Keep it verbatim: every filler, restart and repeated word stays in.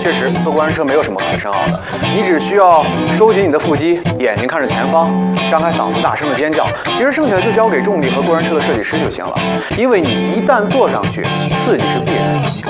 确实，坐过山车没有什么可深奥的，你只需要收紧你的腹肌，眼睛看着前方，张开嗓子大声的尖叫。其实剩下的就交给重力和过山车的设计师就行了，因为你一旦坐上去，刺激是必然的。